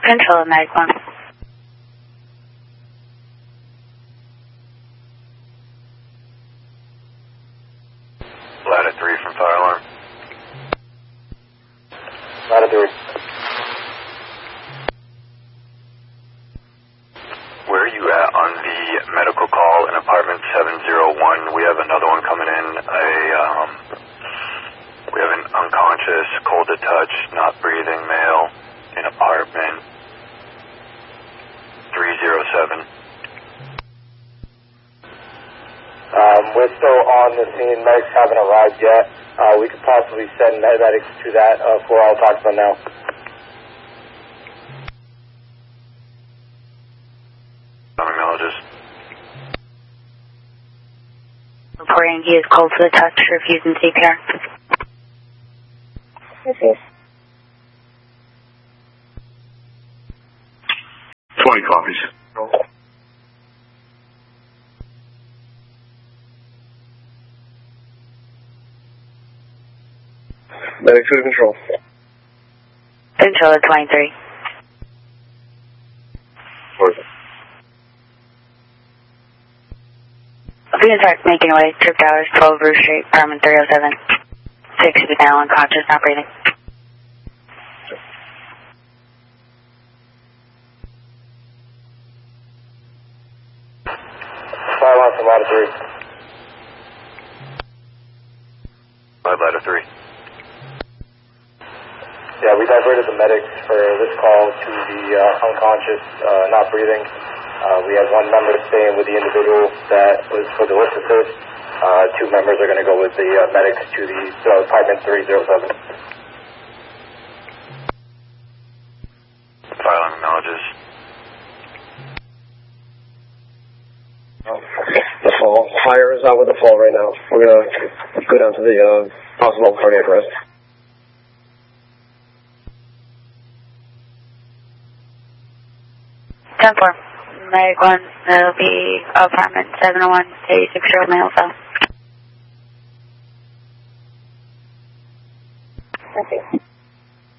Control, Medic 1. Ladder 3 from fire alarm. Ladder 3. Where are you at on the medical call in apartment 701? We have another one coming in. We have an unconscious, cold to touch, not breathing male in apartment 307. We're still on the scene. Medics haven't arrived yet. We could possibly send medics to that floor. I'll talk to them now. Criminologist. Reporting he is cold to the touch, refusing CPR. Yes. 20 copies. Medic 2 to control. Control at 23. Being start making away, trip towers, 12 Roof Street, apartment 307. 6 feet down, unconscious, not breathing. Fire alarm from Ladder 3. Ladder 3. Yeah, we diverted the medics for this call to the unconscious, not breathing. We have one member staying with the individual that was for the solicited. 2 members are going to go with the medics to the apartment 307. Fire alarm acknowledges. The fall. Fire is out with the fall right now. We're going to go down to the possible cardiac arrest. 10-4. Medic 1, that'll be apartment 701, 86-year-old male, so. Okay.